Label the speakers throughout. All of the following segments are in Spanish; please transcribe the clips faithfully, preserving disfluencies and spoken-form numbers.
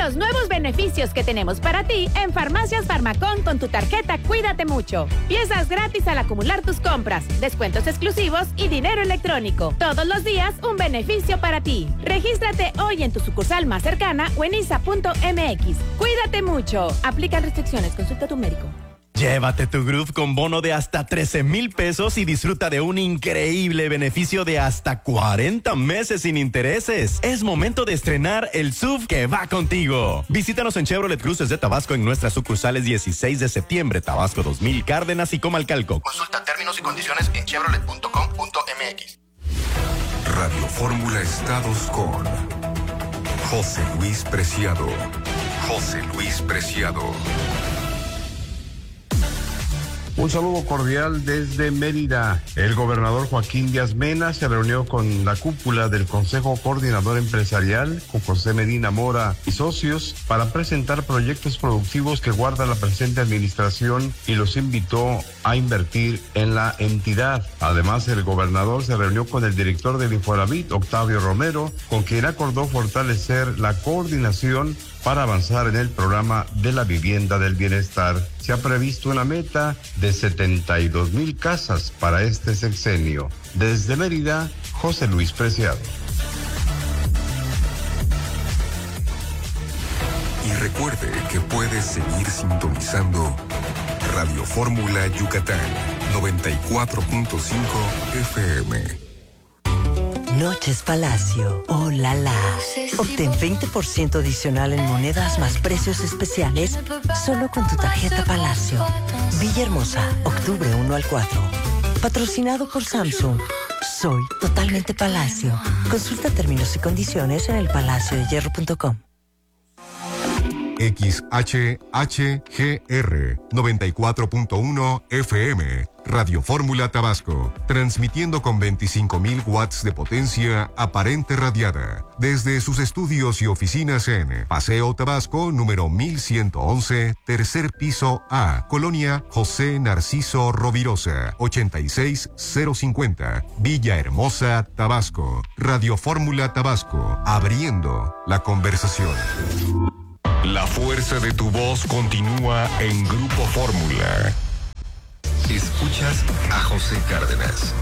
Speaker 1: los nuevos beneficios que tenemos para ti en Farmacias Farmacón con tu tarjeta Cuídate Mucho. Piezas gratis al acumular tus compras, descuentos exclusivos y dinero electrónico. Todos los días un beneficio para ti. Regístrate hoy en tu sucursal más cercana o en isa punto eme equis. Cuídate mucho. Aplican restricciones. Consulta a tu médico.
Speaker 2: Llévate tu Groove con bono de hasta trece mil pesos y disfruta de un increíble beneficio de hasta cuarenta meses sin intereses. Es momento de estrenar el S U V que va contigo. Visítanos en Chevrolet Cruces de Tabasco en nuestras sucursales dieciséis de septiembre, Tabasco dos mil, Cárdenas y Comalcalco.
Speaker 3: Consulta términos y condiciones en chevrolet punto com punto eme equis.
Speaker 4: Radio Fórmula Estados con José Luis Preciado. José Luis Preciado.
Speaker 5: Un saludo cordial desde Mérida. El gobernador Joaquín Díaz Mena se reunió con la cúpula del Consejo Coordinador Empresarial, con José Medina Mora y socios, para presentar proyectos productivos que guarda la presente administración y los invitó a invertir en la entidad. Además, el gobernador se reunió con el director del Infonavit, Octavio Romero, con quien acordó fortalecer la coordinación para avanzar en el programa de la vivienda del bienestar. Se ha previsto una meta de setenta y dos mil casas para este sexenio. Desde Mérida, José Luis Preciado.
Speaker 4: Y recuerde que puede seguir sintonizando Radio Fórmula Yucatán noventa y cuatro punto cinco F M.
Speaker 6: Noches Palacio. ¡Oh, la, la! Obtén veinte por ciento adicional en monedas más precios especiales solo con tu tarjeta Palacio. Villahermosa, octubre uno al cuatro. Patrocinado por Samsung. Soy totalmente Palacio. Consulta términos y condiciones en el palacio de hierro punto com.
Speaker 4: X H H G R noventa y cuatro punto uno F M, Radio Fórmula Tabasco, transmitiendo con veinticinco mil watts de potencia aparente radiada, desde sus estudios y oficinas en Paseo Tabasco, número mil ciento once, tercer piso A, Colonia José Narciso Rovirosa, ochenta y seis cero cincuenta, Villahermosa, Tabasco. Radio Fórmula Tabasco, abriendo la conversación. La fuerza de tu voz continúa en Grupo Fórmula. Escuchas a José Cárdenas.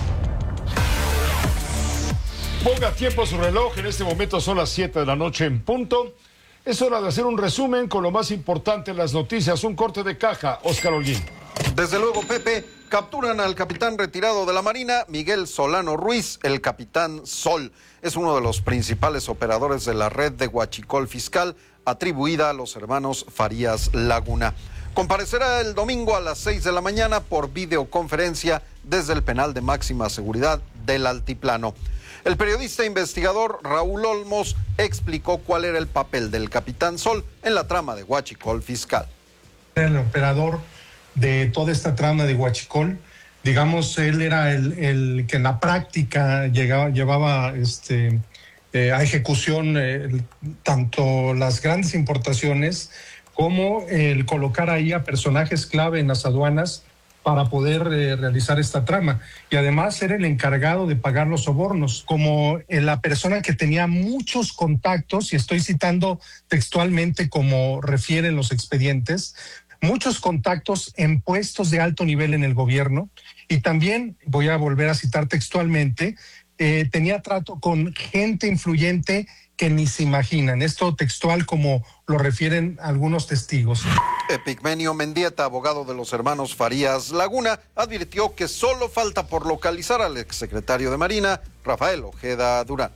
Speaker 7: Ponga tiempo a su reloj, en este momento son las siete de la noche en punto. Es hora de hacer un resumen con lo más importante en las noticias. Un corte de caja, Óscar Holguín.
Speaker 8: Desde luego, Pepe, capturan al capitán retirado de la Marina, Miguel Solano Ruiz, el capitán Sol. Es uno de los principales operadores de la red de huachicol fiscal atribuida a los hermanos Farías Laguna. Comparecerá el domingo a las seis de la mañana por videoconferencia desde el penal de máxima seguridad del Altiplano. El periodista investigador Raúl Olmos explicó cuál era el papel del capitán Sol en la trama de huachicol fiscal.
Speaker 9: El operador de toda esta trama de huachicol, digamos, él era el, el que en la práctica llegaba, llevaba este, eh, a ejecución eh, tanto las grandes importaciones como el colocar ahí a personajes clave en las aduanas para poder eh, realizar esta trama. Y además ser el encargado de pagar los sobornos, como eh, la persona que tenía muchos contactos, y estoy citando textualmente como refieren los expedientes, muchos contactos en puestos de alto nivel en el gobierno. Y también, voy a volver a citar textualmente, eh, tenía trato con gente influyente que ni se imaginan. Esto textual como lo refieren algunos testigos.
Speaker 8: Epigmenio Mendieta, abogado de los hermanos Farías Laguna, advirtió que solo falta por localizar al exsecretario de Marina, Rafael Ojeda Durán.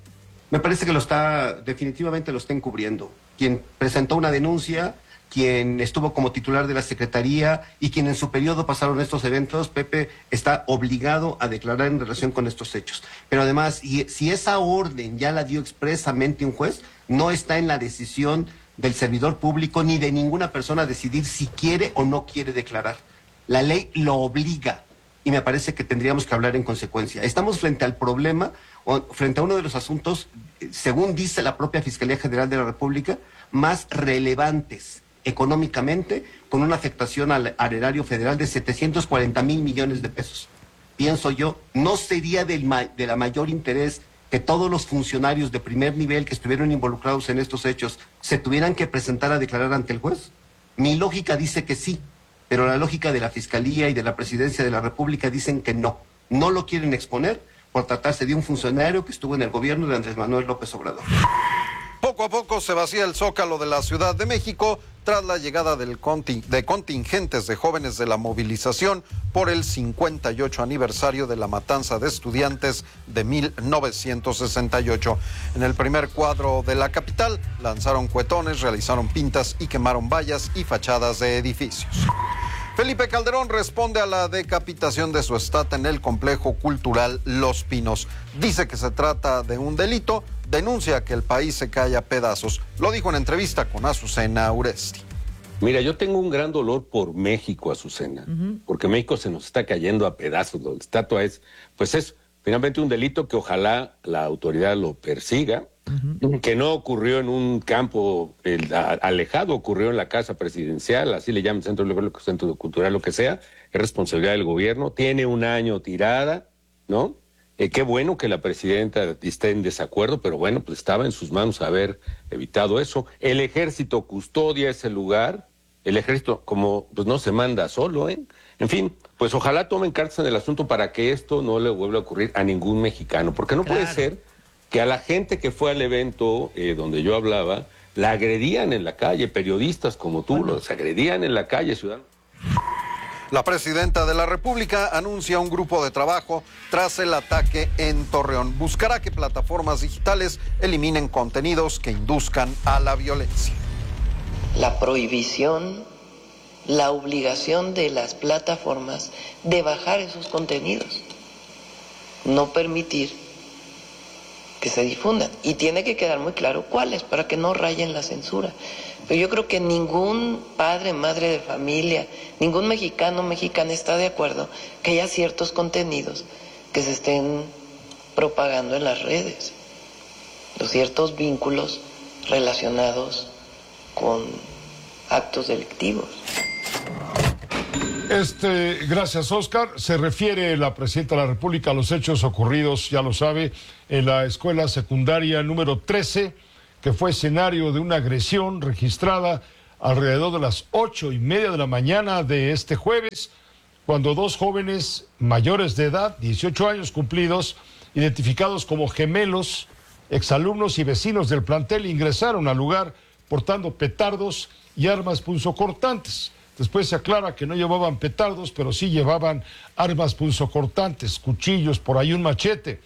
Speaker 10: Me parece que lo está, definitivamente lo está encubriendo. Quien presentó una denuncia, quien estuvo como titular de la Secretaría y quien en su periodo pasaron estos eventos, Pepe, está obligado a declarar en relación con estos hechos. Pero además, y, si esa orden ya la dio expresamente un juez, no está en la decisión del servidor público ni de ninguna persona decidir si quiere o no quiere declarar. La ley lo obliga y me parece que tendríamos que hablar en consecuencia. Estamos frente al problema, o frente a uno de los asuntos, según dice la propia Fiscalía General de la República, más relevantes económicamente, con una afectación al, al erario federal de setecientos cuarenta mil millones de pesos. Pienso yo, no sería del ma de la mayor interés que todos los funcionarios de primer nivel que estuvieron involucrados en estos hechos se tuvieran que presentar a declarar ante el juez? Mi lógica dice que sí, pero la lógica de la Fiscalía y de la Presidencia de la República dicen que no. No lo quieren exponer por tratarse de un funcionario que estuvo en el gobierno de Andrés Manuel López Obrador.
Speaker 8: Poco a poco se vacía el Zócalo de la Ciudad de México tras la llegada del conting- de contingentes de jóvenes de la movilización por el cincuenta y ocho aniversario de la matanza de estudiantes de mil novecientos sesenta y ocho. En el primer cuadro de la capital lanzaron cuetones, realizaron pintas y quemaron vallas y fachadas de edificios. Felipe Calderón responde a la decapitación de su estatua en el complejo cultural Los Pinos. Dice que se trata de un delito, denuncia que el país se cae a pedazos. Lo dijo en entrevista con Azucena Uresti.
Speaker 11: Mira, yo tengo un gran dolor por México, Azucena, uh-huh. porque México se nos está cayendo a pedazos. La estatua es, pues es finalmente un delito que ojalá la autoridad lo persiga, uh-huh. que no ocurrió en un campo el, a, alejado, ocurrió en la casa presidencial, así le llaman centro, centro cultural, lo que sea, es responsabilidad del gobierno, tiene un año tirada, ¿no? Eh, qué bueno que la presidenta esté en desacuerdo, pero bueno, pues estaba en sus manos haber evitado eso. El ejército custodia ese lugar, el ejército como pues no se manda solo, ¿eh? En fin, pues ojalá tomen cartas en el asunto para que esto no le vuelva a ocurrir a ningún mexicano, porque no claro. puede ser que a la gente que fue al evento eh, donde yo hablaba, la agredían en la calle, periodistas como tú, bueno. los agredían en la calle, ciudadanos.
Speaker 8: La presidenta de la República anuncia un grupo de trabajo tras el ataque en Torreón. Buscará que plataformas digitales eliminen contenidos que induzcan a la violencia.
Speaker 12: La prohibición, la obligación de las plataformas de bajar esos contenidos. No permitir que se difundan. Y tiene que quedar muy claro cuáles, para que no rayen la censura. Pero yo creo que ningún padre, madre de familia, ningún mexicano, mexicana está de acuerdo que haya ciertos contenidos que se estén propagando en las redes. Los ciertos vínculos relacionados con actos delictivos.
Speaker 7: Este, gracias, Oscar. Se refiere la presidenta de la República a los hechos ocurridos, ya lo sabe, en la escuela secundaria número trece, que fue escenario de una agresión registrada alrededor de las ocho y media de la mañana de este jueves, cuando dos jóvenes mayores de edad, dieciocho años cumplidos, identificados como gemelos, exalumnos y vecinos del plantel, ingresaron al lugar portando petardos y armas punzocortantes. Después se aclara que no llevaban petardos, pero sí llevaban armas punzocortantes, cuchillos, por ahí un machete.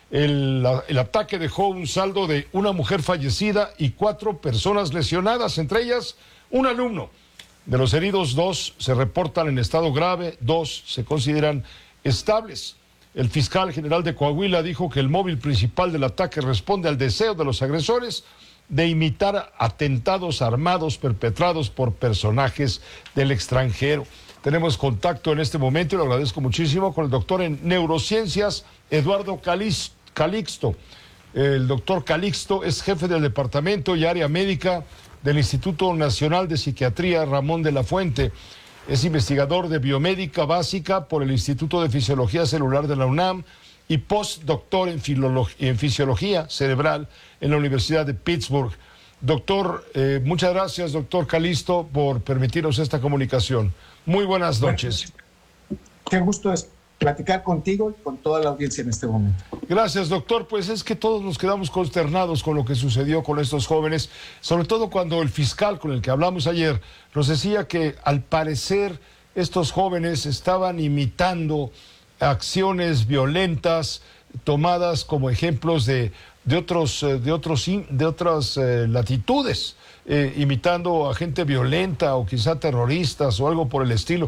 Speaker 7: El, la, el ataque dejó un saldo de una mujer fallecida y cuatro personas lesionadas, entre ellas un alumno. De los heridos, dos se reportan en estado grave, dos se consideran estables. El fiscal general de Coahuila dijo que el móvil principal del ataque responde al deseo de los agresores de imitar atentados armados perpetrados por personajes del extranjero. Tenemos contacto en este momento y lo agradezco muchísimo con el doctor en neurociencias, Eduardo Calixto. Calixto. El doctor Calixto es jefe del departamento y área médica del Instituto Nacional de Psiquiatría Ramón de la Fuente. Es investigador de biomédica básica por el Instituto de Fisiología Celular de la UNAM y postdoctor en, en fisiología cerebral en la Universidad de Pittsburgh. Doctor, eh, muchas gracias, doctor Calixto, por permitirnos esta comunicación. Muy buenas noches.
Speaker 13: Qué gusto es platicar contigo y con toda la audiencia en este momento.
Speaker 7: Gracias, doctor. Pues es que todos nos quedamos consternados con lo que sucedió con estos jóvenes, sobre todo cuando el fiscal con el que hablamos ayer nos decía que al parecer estos jóvenes estaban imitando acciones violentas tomadas como ejemplos de, de otros, de otros, de otras eh, latitudes, eh, imitando a gente violenta o quizá terroristas o algo por el estilo.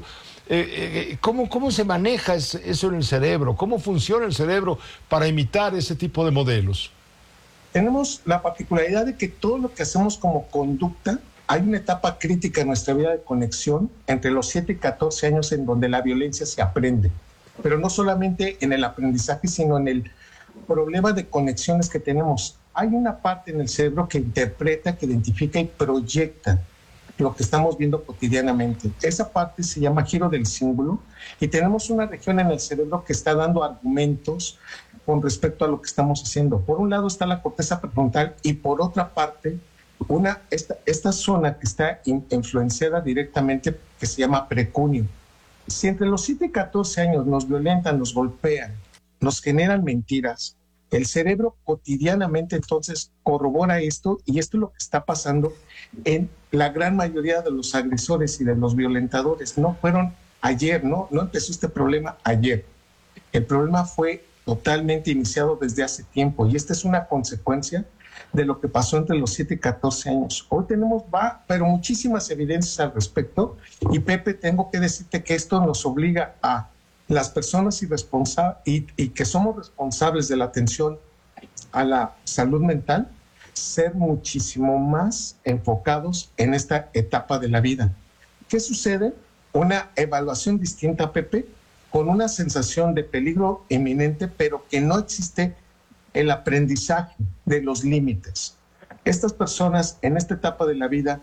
Speaker 7: Eh, eh, ¿cómo, ¿Cómo se maneja eso en el cerebro? ¿Cómo funciona el cerebro para imitar ese tipo de modelos?
Speaker 13: Tenemos la particularidad de que todo lo que hacemos como conducta, hay una etapa crítica en nuestra vida de conexión entre los siete y catorce años en donde la violencia se aprende. Pero no solamente en el aprendizaje, sino en el problema de conexiones que tenemos. Hay una parte en el cerebro que interpreta, que identifica y proyecta. lo que estamos viendo cotidianamente. Esa parte se llama giro del cíngulo y tenemos una región en el cerebro que está dando argumentos con respecto a lo que estamos haciendo. Por un lado está la corteza prefrontal y por otra parte una, esta, esta zona que está in, influenciada directamente, que se llama precunio. Si entre los siete y catorce años nos violentan, nos golpean, nos generan mentiras, el cerebro cotidianamente entonces corrobora esto, y esto es lo que está pasando en la gran mayoría de los agresores y de los violentadores. No fueron ayer, no, no empezó este problema ayer. El problema fue totalmente iniciado desde hace tiempo, y esta es una consecuencia de lo que pasó entre los siete y catorce años. Hoy tenemos, va, pero muchísimas evidencias al respecto, y Pepe, tengo que decirte que esto nos obliga a las personas irresponsables y, y que somos responsables de la atención a la salud mental, ser muchísimo más enfocados en esta etapa de la vida. ¿Qué sucede? Una evaluación distinta, Pepe, con una sensación de peligro inminente, pero que no existe el aprendizaje de los límites. Estas personas en esta etapa de la vida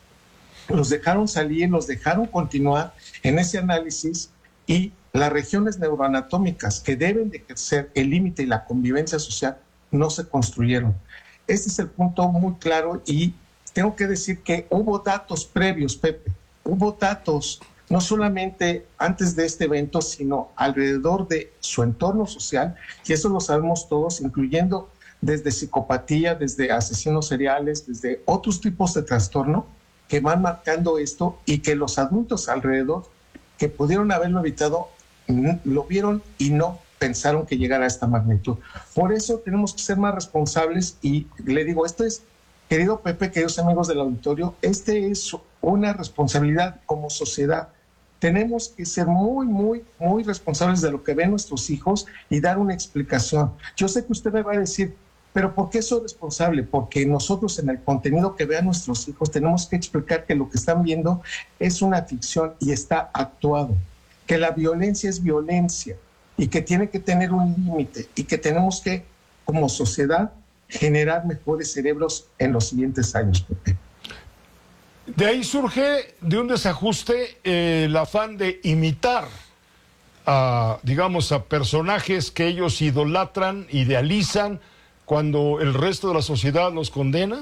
Speaker 13: los dejaron salir, los dejaron continuar en ese análisis, y las regiones neuroanatómicas que deben de ejercer el límite y la convivencia social no se construyeron. Este es el punto muy claro, y tengo que decir que hubo datos previos, Pepe, hubo datos no solamente antes de este evento, sino alrededor de su entorno social, y eso lo sabemos todos, incluyendo desde psicopatía, desde asesinos seriales, desde otros tipos de trastorno que van marcando esto, y que los adultos alrededor que pudieron haberlo evitado lo vieron y no pensaron que llegara a esta magnitud. Por eso tenemos que ser más responsables, y le digo, esto es, querido Pepe, queridos amigos del auditorio, este es una responsabilidad como sociedad. Tenemos que ser muy, muy, muy responsables de lo que ven nuestros hijos y dar una explicación. Yo sé que usted me va a decir, pero ¿por qué soy responsable? Porque nosotros en el contenido que vean nuestros hijos tenemos que explicar que lo que están viendo es una ficción y está actuado, que la violencia es violencia y que tiene que tener un límite, y que tenemos que, como sociedad, generar mejores cerebros en los siguientes años.
Speaker 7: De ahí surge, de un desajuste, eh, el afán de imitar a, digamos, a personajes que ellos idolatran, idealizan, cuando el resto de la sociedad los condena.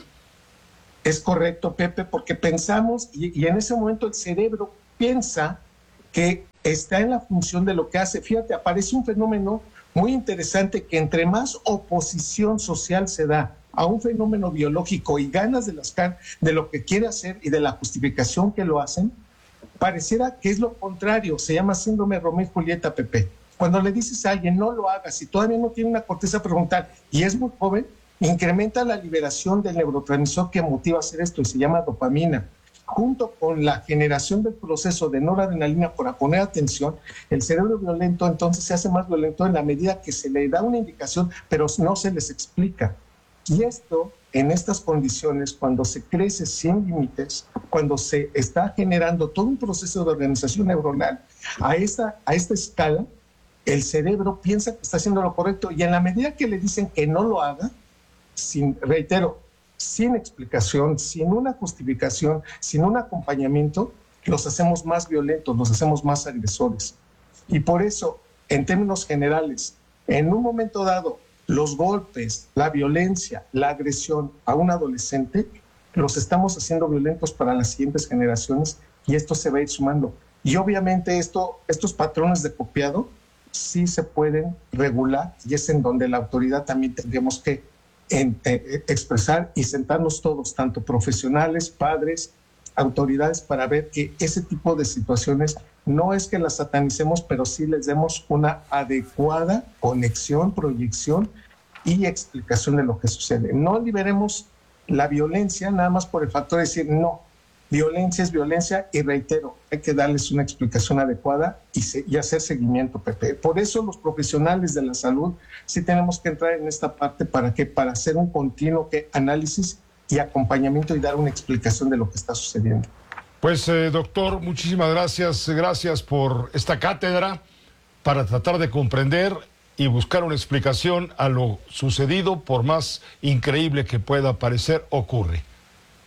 Speaker 13: Es correcto, Pepe, porque pensamos, y, y en ese momento el cerebro piensa que está en la función de lo que hace. Fíjate, aparece un fenómeno muy interesante, que entre más oposición social se da a un fenómeno biológico y ganas de, las, de lo que quiere hacer y de la justificación que lo hacen, pareciera que es lo contrario. Se llama síndrome Romeo y Julieta, Pepe. Cuando le dices a alguien no lo hagas, si todavía no tiene una corteza prefrontal y es muy joven, incrementa la liberación del neurotransmisor que motiva a hacer esto, y se llama dopamina. Junto con la generación del proceso de noradrenalina para poner atención, el cerebro violento entonces se hace más violento en la medida que se le da una indicación, pero no se les explica. Y esto, en estas condiciones, cuando se crece sin límites, cuando se está generando todo un proceso de organización neuronal a esta, a esta escala, el cerebro piensa que está haciendo lo correcto, y en la medida que le dicen que no lo haga, sin, reitero, sin explicación, sin una justificación, sin un acompañamiento, los hacemos más violentos, los hacemos más agresores. Y por eso, en términos generales, en un momento dado, los golpes, la violencia, la agresión a un adolescente, los estamos haciendo violentos para las siguientes generaciones, y esto se va a ir sumando. Y obviamente esto, estos patrones de copiado sí se pueden regular, y es en donde la autoridad también tendríamos que en, eh, expresar y sentarnos todos, tanto profesionales, padres, autoridades, para ver que ese tipo de situaciones no es que las satanicemos, pero sí les demos una adecuada conexión, proyección y explicación de lo que sucede. No liberemos la violencia nada más por el factor de decir no, violencia es violencia, y reitero, hay que darles una explicación adecuada y, se, y hacer seguimiento, Pepe. Por eso los profesionales de la salud sí tenemos que entrar en esta parte, para que para hacer un continuo que, análisis y acompañamiento, y dar una explicación de lo que está sucediendo.
Speaker 7: Pues, eh, doctor, muchísimas gracias, gracias por esta cátedra para tratar de comprender y buscar una explicación a lo sucedido, por más increíble que pueda parecer, ocurre.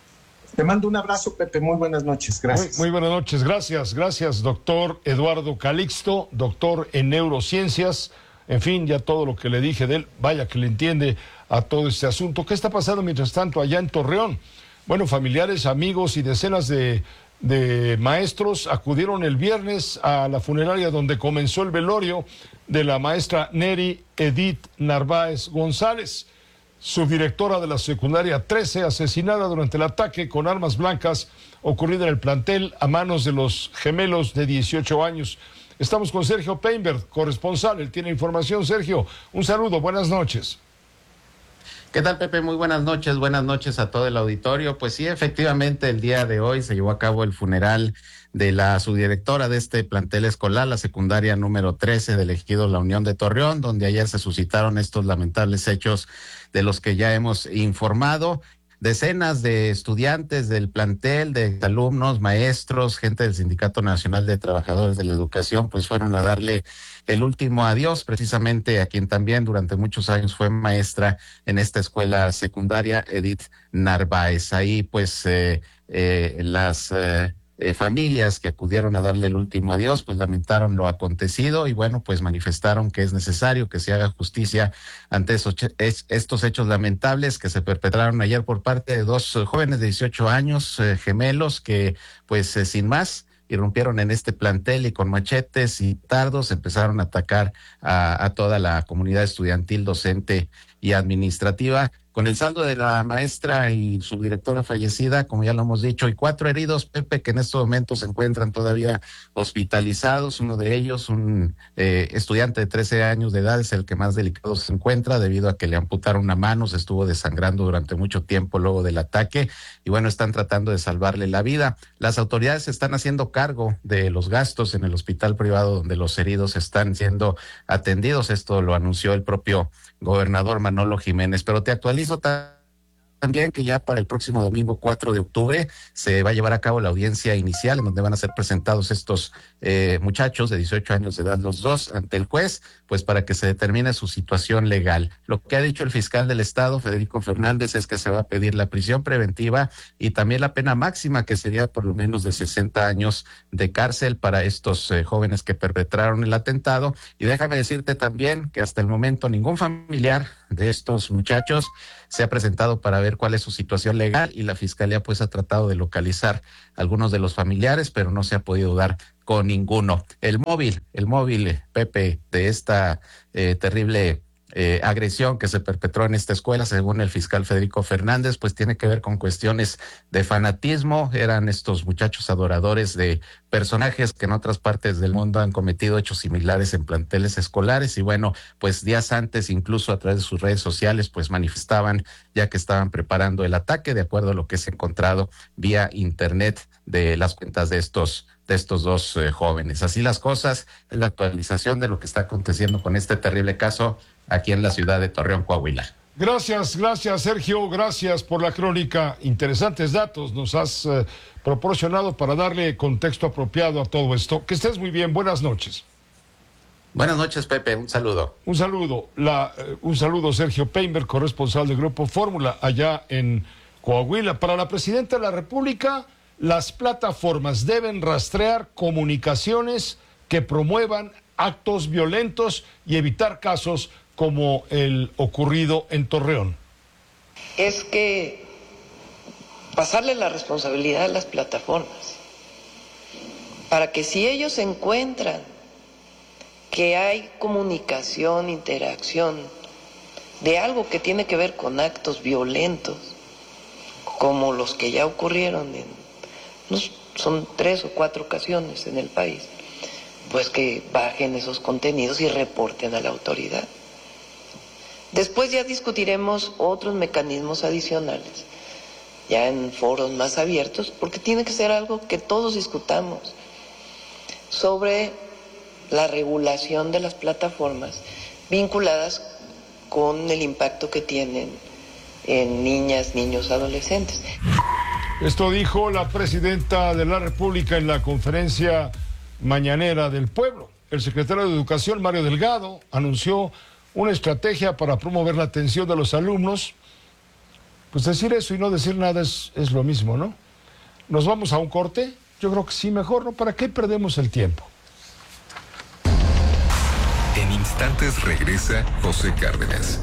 Speaker 13: Te mando un abrazo, Pepe. Muy buenas noches. Gracias.
Speaker 7: Muy, muy buenas noches. Gracias, gracias, doctor Eduardo Calixto, doctor en neurociencias. En fin, ya todo lo que le dije de él, vaya que le entiende a todo este asunto. ¿Qué está pasando mientras tanto allá en Torreón? Bueno, familiares, amigos y decenas de, de maestros acudieron el viernes a la funeraria donde comenzó el velorio de la maestra Neri Edith Narváez González, subdirectora de la secundaria trece, asesinada durante el ataque con armas blancas ocurrido en el plantel a manos de los gemelos de dieciocho años. Estamos con Sergio Painberg, corresponsal. Él tiene información. Sergio, un saludo, buenas noches.
Speaker 14: ¿Qué tal, Pepe? Muy buenas noches, buenas noches a todo el auditorio. Pues sí, efectivamente, el día de hoy se llevó a cabo el funeral de la subdirectora de este plantel escolar, la secundaria número trece del ejido La Unión de Torreón, donde ayer se suscitaron estos lamentables hechos de los que ya hemos informado. Decenas de estudiantes del plantel, de alumnos, maestros, gente del Sindicato Nacional de Trabajadores de la Educación, pues fueron a darle el último adiós precisamente a quien también durante muchos años fue maestra en esta escuela secundaria, Edith Narváez. Ahí pues eh, eh, las eh, eh, familias que acudieron a darle el último adiós pues lamentaron lo acontecido y bueno pues manifestaron que es necesario que se haga justicia ante esos, estos hechos lamentables que se perpetraron ayer por parte de dos jóvenes de dieciocho años, eh, gemelos, que pues eh, sin más irrumpieron en este plantel y con machetes y dardos empezaron a atacar a, a toda la comunidad estudiantil, docente y administrativa, con el saldo de la maestra y su directora fallecida, como ya lo hemos dicho, y cuatro heridos, Pepe, que en estos momentos se encuentran todavía hospitalizados. Uno de ellos, un eh, estudiante de trece años de edad, es el que más delicado se encuentra debido a que le amputaron una mano, se estuvo desangrando durante mucho tiempo luego del ataque y bueno, están tratando de salvarle la vida. Las autoridades están haciendo cargo de los gastos en el hospital privado donde los heridos están siendo atendidos. Esto lo anunció el propio gobernador Manolo Jiménez, pero te actualizo también que ya para el próximo domingo cuatro de octubre se va a llevar a cabo la audiencia inicial en donde van a ser presentados estos eh, muchachos de dieciocho años de edad, los dos, ante el juez, pues para que se determine su situación legal. Lo que ha dicho el fiscal del estado, Federico Fernández, es que se va a pedir la prisión preventiva y también la pena máxima, que sería por lo menos de sesenta años de cárcel para estos eh, jóvenes que perpetraron el atentado. Y déjame decirte también que hasta el momento ningún familiar de estos muchachos se ha presentado para ver cuál es su situación legal y la fiscalía pues ha tratado de localizar a algunos de los familiares, pero no se ha podido dar con ninguno. El móvil, el móvil, Pepe, de esta eh, terrible Eh, agresión que se perpetró en esta escuela, según el fiscal Federico Fernández, pues tiene que ver con cuestiones de fanatismo. Eran estos muchachos adoradores de personajes que en otras partes del mundo han cometido hechos similares en planteles escolares y bueno, pues días antes, incluso a través de sus redes sociales, pues manifestaban ya que estaban preparando el ataque, de acuerdo a lo que se ha encontrado vía internet de las cuentas de estos de estos dos eh, jóvenes. Así las cosas, es la actualización de lo que está aconteciendo con este terrible caso aquí en la ciudad de Torreón, Coahuila.
Speaker 7: Gracias, gracias Sergio, gracias por la crónica. Interesantes datos nos has eh, proporcionado para darle contexto apropiado a todo esto. Que estés muy bien, buenas noches.
Speaker 14: Buenas noches, Pepe, un saludo.
Speaker 7: Un saludo, la, eh, un saludo Sergio Painberg, corresponsal del Grupo Fórmula allá en Coahuila. Para la Presidenta de la República, las plataformas deben rastrear comunicaciones que promuevan actos violentos y evitar casos como el ocurrido en Torreón.
Speaker 12: Es que pasarle la responsabilidad a las plataformas para que si ellos encuentran que hay comunicación, interacción de algo que tiene que ver con actos violentos, como los que ya ocurrieron en son tres o cuatro ocasiones en el país, pues que bajen esos contenidos y reporten a la autoridad. Después ya discutiremos otros mecanismos adicionales, ya en foros más abiertos, porque tiene que ser algo que todos discutamos, sobre la regulación de las plataformas vinculadas con el impacto que tienen en niñas, niños, adolescentes.
Speaker 7: Esto dijo la Presidenta de la República en la conferencia mañanera del pueblo. El secretario de Educación, Mario Delgado, anunció una estrategia para promover la atención de los alumnos pues decir eso y no decir nada es, es lo mismo, ¿no? ¿Nos vamos a un corte? Yo creo que sí, mejor, ¿no? ¿Para qué perdemos el tiempo?
Speaker 15: En instantes regresa José Cárdenas.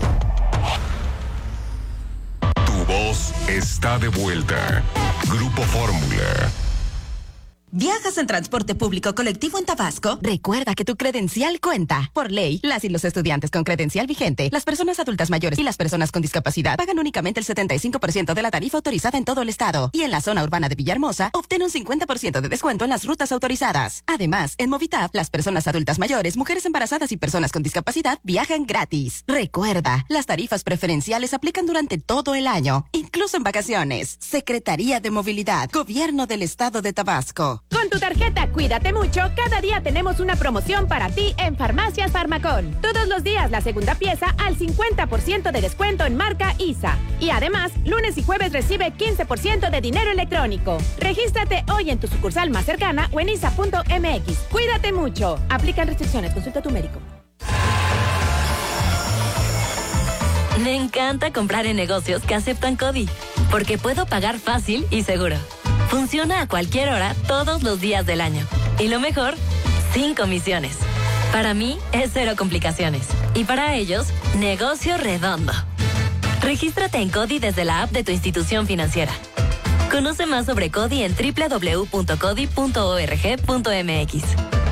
Speaker 15: Tu voz está de vuelta. Grupo Fórmula.
Speaker 16: ¿Viajas en transporte público colectivo en Tabasco?
Speaker 1: Recuerda que tu credencial cuenta. Por ley, las y los estudiantes con credencial vigente, las personas adultas mayores y las personas con discapacidad pagan únicamente el setenta y cinco por ciento de la tarifa autorizada en todo el estado. Y en la zona urbana de Villahermosa, obtén un cincuenta por ciento de descuento en las rutas autorizadas. Además, en Movitap, las personas adultas mayores, mujeres embarazadas y personas con discapacidad viajan gratis. Recuerda, las tarifas preferenciales aplican durante todo el año, incluso en vacaciones. Secretaría de Movilidad, Gobierno del Estado de Tabasco. Con tu tarjeta Cuídate Mucho, cada día tenemos una promoción para ti en Farmacias Farmacón. Todos los días la segunda pieza al cincuenta por ciento de descuento en marca I S A. Y además, lunes y jueves recibe quince por ciento de dinero electrónico. Regístrate hoy en tu sucursal más cercana o en isa punto m x. Cuídate Mucho. Aplican restricciones. Consulta a tu médico.
Speaker 17: Me encanta comprar en negocios que aceptan CODI, porque puedo pagar fácil y seguro. Funciona a cualquier hora, todos los días del año. Y lo mejor, sin comisiones. Para mí, es cero complicaciones. Y para ellos, negocio redondo. Regístrate en CODI desde la app de tu institución financiera. Conoce más sobre CODI en doble u doble u doble u punto codi punto org punto m x.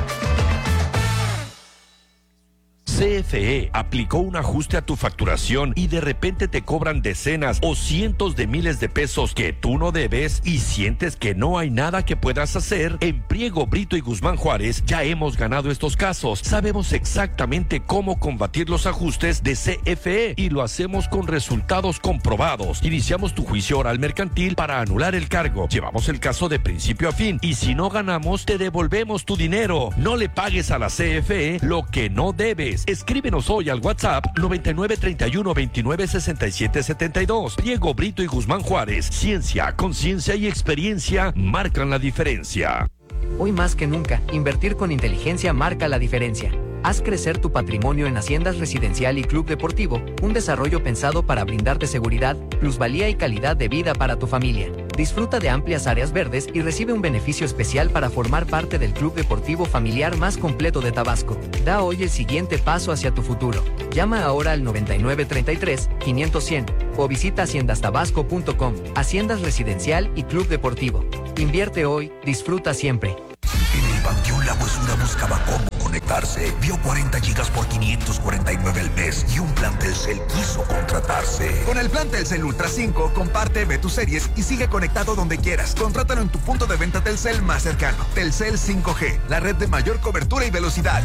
Speaker 18: C F E aplicó un ajuste a tu facturación y de repente te cobran decenas o cientos de miles de pesos que tú no debes y sientes que no hay nada que puedas hacer. En Priego, Brito y Guzmán Juárez ya hemos ganado estos casos. Sabemos exactamente cómo combatir los ajustes de C F E y lo hacemos con resultados comprobados. Iniciamos tu juicio oral mercantil para anular el cargo. Llevamos el caso de principio a fin y si no ganamos te devolvemos tu dinero. No le pagues a la C F E lo que no debes. Escríbenos hoy al WhatsApp noventa y nueve treinta y uno veintinueve sesenta y siete setenta y dos. Priego, Brito y Guzmán Juárez. Ciencia, conciencia y experiencia marcan la diferencia.
Speaker 19: Hoy más que nunca, invertir con inteligencia marca la diferencia. Haz crecer tu patrimonio en Haciendas Residencial y Club Deportivo, un desarrollo pensado para brindarte seguridad, plusvalía y calidad de vida para tu familia. Disfruta de amplias áreas verdes y recibe un beneficio especial para formar parte del club deportivo familiar más completo de Tabasco. Da hoy el siguiente paso hacia tu futuro. Llama ahora al noventa y nueve treinta y tres quinientos cien o visita haciendas tabasco punto com. Haciendas Residencial y Club Deportivo. Invierte hoy, disfruta siempre.
Speaker 20: En el Panteón La Huesuda buscaba cómo conectarse. Vio cuarenta gigas por quinientos cuarenta y nueve al mes y un plan Telcel quiso contratarse.
Speaker 21: Con el plan Telcel Ultra cinco, comparte, ve tus series y sigue conectado donde quieras. Contrátalo en tu punto de venta Telcel más cercano. Telcel cinco G, la red de mayor cobertura y velocidad.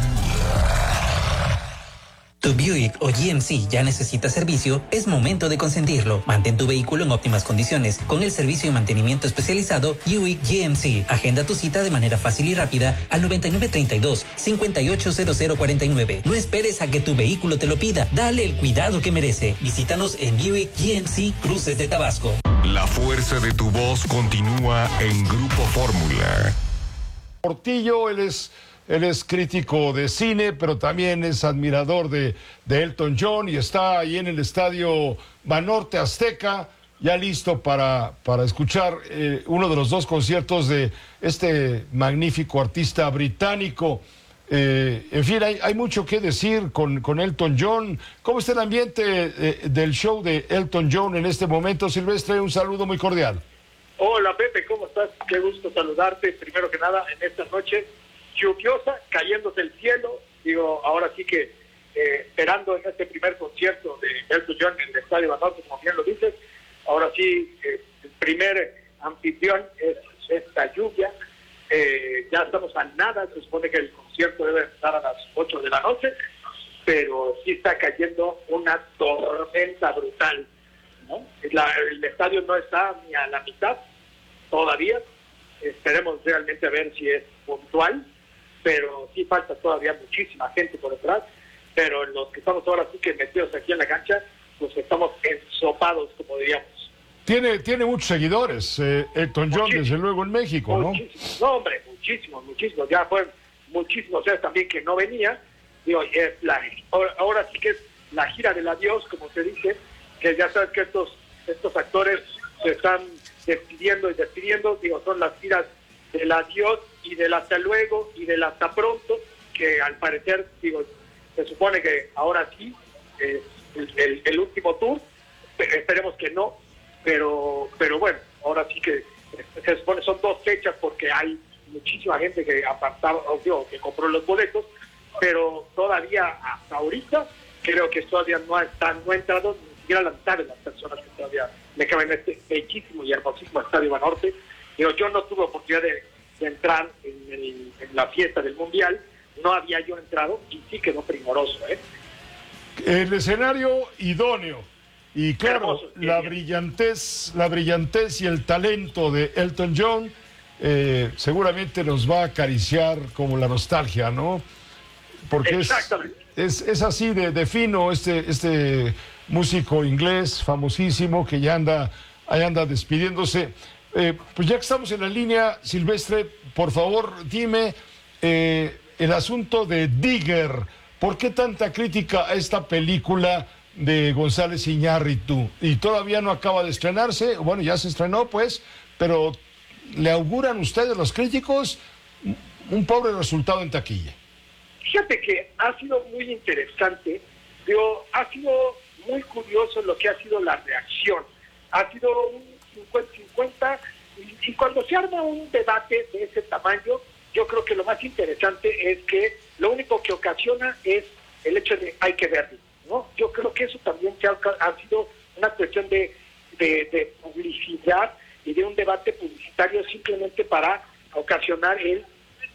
Speaker 22: Tu Buick o G M C ya necesita servicio, es momento de consentirlo. Mantén tu vehículo en óptimas condiciones con el servicio de mantenimiento especializado Buick G M C. Agenda tu cita de manera fácil y rápida al noventa y nueve treinta y dos cincuenta y ocho cero cero cuarenta y nueve. No esperes a que tu vehículo te lo pida. Dale el cuidado que merece. Visítanos en Buick G M C Cruces de Tabasco.
Speaker 15: La fuerza de tu voz continúa en Grupo Fórmula.
Speaker 7: Portillo, él es... Él es crítico de cine, pero también es admirador de, de Elton John y está ahí en el estadio Banorte Azteca, ya listo para, para escuchar eh, uno de los dos conciertos de este magnífico artista británico. Eh, en fin, hay, hay mucho que decir con, con Elton John. ¿Cómo está el ambiente eh, del show de Elton John en este momento? Silvestre, un saludo muy cordial.
Speaker 23: Hola Pepe, ¿cómo estás? Qué gusto saludarte, primero que nada, en esta noche lluviosa, cayéndose el cielo, digo, ahora sí que eh, esperando en este primer concierto de Elton John en el Estadio Banorte, como bien lo dices, ahora sí, eh, el primer anfitrión es esta lluvia, eh, ya estamos a nada, se supone que el concierto debe empezar a las ocho de la noche, pero sí está cayendo una tormenta brutal, ¿no? La, el estadio no está ni a la mitad todavía, esperemos realmente a ver si es puntual, pero sí falta todavía muchísima gente por detrás, pero los que estamos ahora sí que metidos aquí en la cancha, pues estamos ensopados, como diríamos.
Speaker 7: Tiene, tiene muchos seguidores, eh, Elton John, muchísimo, desde luego en México, ¿no?
Speaker 23: No, hombre, muchísimos, muchísimos, ya fueron muchísimos, o sea, también que no venía, digo, eh, la, ahora, ahora sí que es la gira del adiós, como se dice, que ya sabes que estos estos actores se están despidiendo y despidiendo, digo, son las tiras del adiós y del hasta luego y del hasta pronto, que al parecer, digo, se supone que ahora sí es el, el, el último tour, esperemos que no, pero pero bueno, ahora sí que se supone son dos fechas porque hay muchísima gente que apartaba, o digo, que compró los boletos, pero todavía hasta ahorita creo que todavía no están, no ha entrado ni siquiera la mitad de las personas que todavía le caben en este bellísimo y hermosísimo Estadio Banorte. Digo, yo no tuve oportunidad de, de entrar en, el, en la fiesta del Mundial, no había yo entrado y sí quedó primoroso, ¿eh?
Speaker 7: El escenario idóneo y claro,
Speaker 23: Hermoso,
Speaker 7: la
Speaker 23: bien.
Speaker 7: brillantez, la brillantez y el talento de Elton John eh, seguramente nos va a acariciar como la nostalgia, ¿no? Porque es, es, es así de, de fino este, este músico inglés famosísimo que ya anda, ahí anda despidiéndose. Eh, pues ya que estamos en la línea, Silvestre, por favor, dime eh, el asunto de Digger. ¿Por qué tanta crítica a esta película de González Iñárritu? Y todavía no acaba de estrenarse, bueno, ya se estrenó, pues, pero ¿le auguran ustedes, los críticos, un pobre resultado en taquilla?
Speaker 23: Fíjate que ha sido muy interesante, digo, ha sido muy curioso lo que ha sido la reacción. Ha sido un cincuenta cincuenta, y, y cuando se arma un debate de ese tamaño, yo creo que lo más interesante es que lo único que ocasiona es el hecho de hay que verlo, ¿no? Yo creo que eso también se ha, ha sido una cuestión de, de, de publicidad y de un debate publicitario simplemente para ocasionar el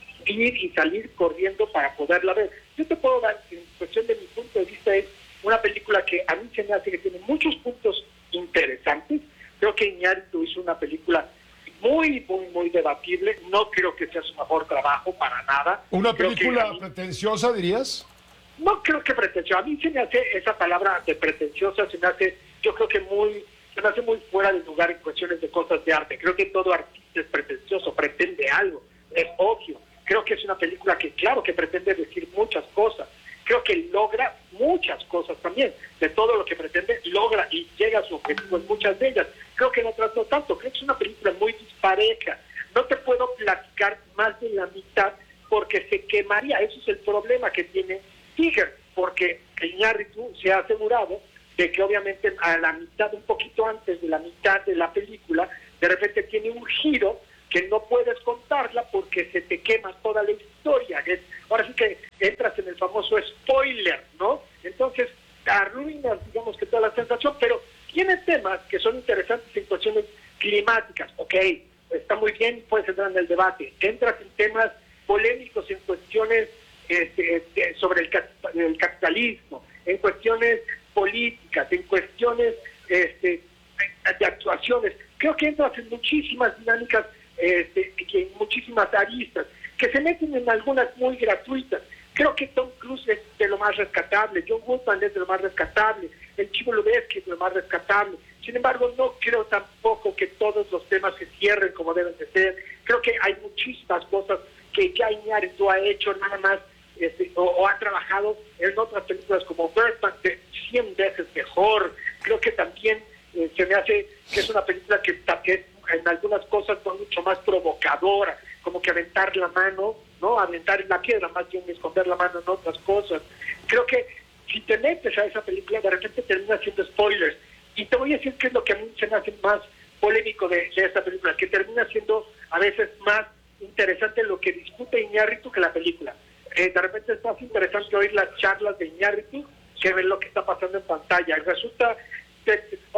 Speaker 23: ir y salir corriendo para poderla ver. Yo te puedo dar, en cuestión de mi punto de vista, es una película que a mí se me hace que tiene muchos puntos interesantes. Creo que Iñárritu hizo una película muy, muy, muy debatible. No creo que sea su mejor trabajo para nada.
Speaker 7: ¿Una
Speaker 23: Creo
Speaker 7: película
Speaker 23: mí,
Speaker 7: pretenciosa, dirías?
Speaker 23: No creo que pretenciosa. A mí se me hace esa palabra de pretenciosa, se me hace, yo creo que muy, se me hace muy fuera de lugar en cuestiones de cosas de arte. Creo que todo artista es pretencioso, pretende algo, es obvio. Creo que es una película que, claro, que pretende decir muchas cosas. Creo que logra muchas cosas también. De todo lo que pretende, logra y llega a su objetivo en muchas de ellas. Creo que en otras no tanto. Creo que es una película muy dispareja. No te puedo platicar más de la mitad porque se quemaría. Eso es el problema que tiene Digger, porque Iñárritu se ha asegurado de que obviamente a la mitad, un poquito antes de la mitad de la película, de repente tiene un giro que no puedes contarla porque se te quema toda la historia. Es, ahora sí que entras en el famoso spoiler, ¿no? Entonces, arruinas, digamos que toda la sensación, pero tiene temas que son interesantes en cuestiones climáticas. Ok, está muy bien, puedes entrar en el debate. Entras en temas polémicos, en cuestiones este, de, sobre el, cap el capitalismo, en cuestiones políticas, en cuestiones este, de actuaciones. Creo que entras en muchísimas dinámicas, Este, que en muchísimas aristas, que se meten en algunas muy gratuitas. Creo que Tom Cruise es de lo más rescatable, John Goodman es de lo más rescatable, el Chivo Lubeski es de lo más rescatable. Sin embargo, no creo tampoco que todos los temas se cierren como deben de ser. Creo que hay muchísimas cosas que ya Iñárritu ha hecho nada más, este, o, o ha trabajado en otras películas como Birdman, de cien veces mejor. Creo que también eh, se me hace que es una película que también en algunas cosas son mucho más provocadora, como que aventar la mano, ¿no? Aventar la piedra, más bien esconder la mano en otras cosas. Creo que si te metes a esa película, de repente termina siendo spoilers. Y te voy a decir qué es lo que a mí se me hace más polémico de, de esta película, que termina siendo a veces más interesante lo que discute Iñárritu que la película. Eh, de repente es más interesante oír las charlas de Iñárritu que ver lo que está pasando en pantalla. Resulta... Te,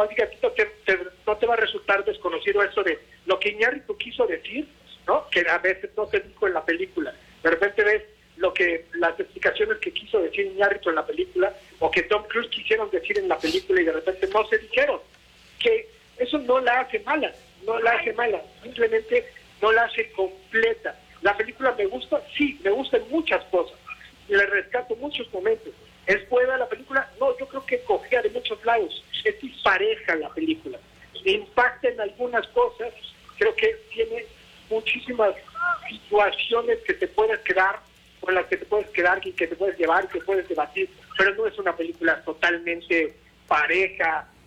Speaker 23: te, te, no te va a resultar desconocido eso de lo que Iñárritu quiso decir, ¿no? Que a veces no se dijo en la película. De repente ves lo que las explicaciones que quiso decir Iñárritu en la película o que Tom Cruise quisieron decir en la película y de repente no se dijeron. Que eso no la hace mala, no la hace mala, simplemente no la hace completa. La película me gusta, sí, me gustan muchas cosas, le rescato muchos momentos. ¿Es buena la película? No, yo creo que cogía de muchos lados. Es dispareja la película. Impacta en algunas cosas. Creo que tiene muchísimas situaciones que te puedes quedar, con las que te puedes quedar y que te puedes llevar y que puedes debatir. Pero no es una película totalmente pareja,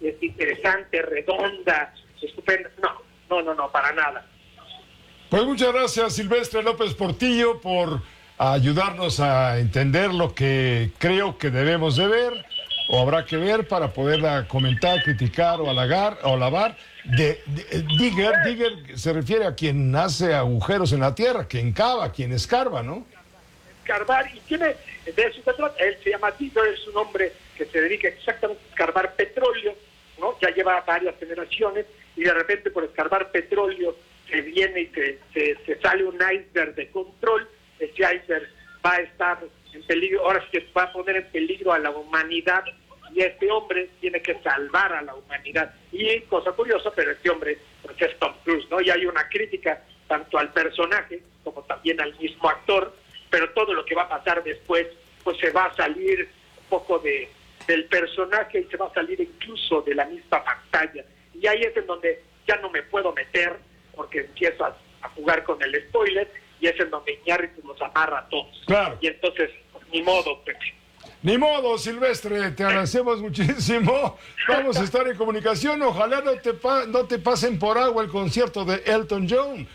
Speaker 23: es interesante, redonda, estupenda. No, no, no, no, para nada.
Speaker 7: Pues muchas gracias, Silvestre López Portillo, por ayudarnos a entender lo que creo que debemos de ver o habrá que ver para poderla comentar, criticar o halagar o alabar. De, de, digger, digger se refiere a quien hace agujeros en la tierra, quien cava, quien escarba, ¿no?
Speaker 23: Escarbar, y tiene, de eso se trata, él se llama Digger, es un hombre que se dedica exactamente a escarbar petróleo, ¿no? Ya lleva varias generaciones y de repente por escarbar petróleo se viene y se, se, se sale un iceberg de control. Ese iceberg va a estar en peligro, ahora sí que va a poner en peligro a la humanidad y este hombre tiene que salvar a la humanidad. Y cosa curiosa, pero este hombre pues es Tom Cruise, ¿no? Y hay una crítica tanto al personaje como también al mismo actor, pero todo lo que va a pasar después pues se va a salir un poco de del personaje y se va a salir incluso de la misma pantalla. Y ahí es en donde ya no me puedo meter porque empiezo a, a jugar con el spoiler y es en donde Iñárritu nos amarra a todos.
Speaker 7: Claro.
Speaker 23: Y entonces, pues, ni modo, Pepe.
Speaker 7: Ni modo, Silvestre, te agradecemos muchísimo. Vamos a estar en comunicación. Ojalá no te, pa no te pasen por agua el concierto de Elton John.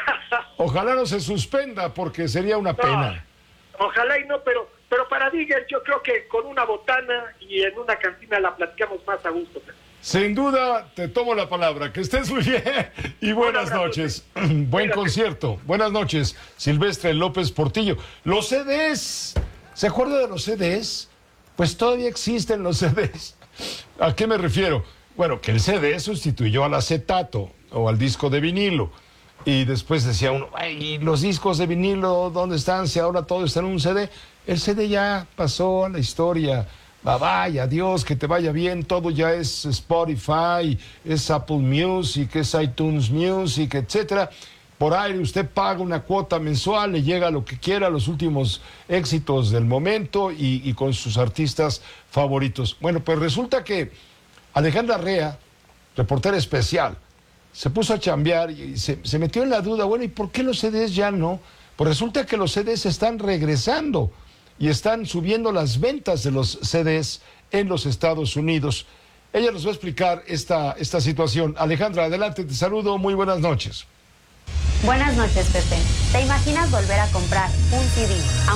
Speaker 7: Ojalá no se suspenda porque sería una pena.
Speaker 23: No, ojalá y no, pero, pero para Digger yo creo que con una botana y en una cantina la platicamos más a gusto.
Speaker 7: Sin duda, te tomo la palabra. Que estés muy bien y buenas noches. Buen concierto. Buenas noches, Silvestre López Portillo. Los C Ds, ¿se acuerda de los C Ds? Pues todavía existen los C Ds. ¿A qué me refiero? Bueno, que el C D sustituyó al acetato o al disco de vinilo. Y después decía uno, ay, los discos de vinilo, ¿dónde están? Si ahora todo está en un C D. El C D ya pasó a la historia. Bye bye, adiós, que te vaya bien, todo ya es Spotify, es Apple Music, es iTunes Music, etcétera. Por aire usted paga una cuota mensual, le llega lo que quiera, los últimos éxitos del momento y, y con sus artistas favoritos. Bueno, pues resulta que Alejandra Rea, reportera especial, se puso a chambear y se, se metió en la duda, bueno, ¿y por qué los C Ds ya no? Pues resulta que los C Ds están regresando y están subiendo las ventas de los C Ds en los Estados Unidos. Ella nos va a explicar esta, esta situación. Alejandra, adelante, te saludo, muy buenas noches.
Speaker 2: Buenas noches, Pepe. ¿Te imaginas volver a comprar un C D